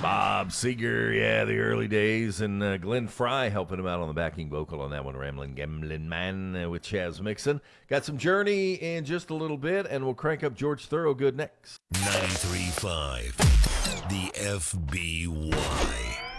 Bob Seger, yeah, the early days, and Glenn Fry helping him out on the backing vocal on that one, Ramblin' Gambling Man with Chaz Mixon. Got some Journey in just a little bit, and we'll crank up George Thorogood next. 93.5, the FBY.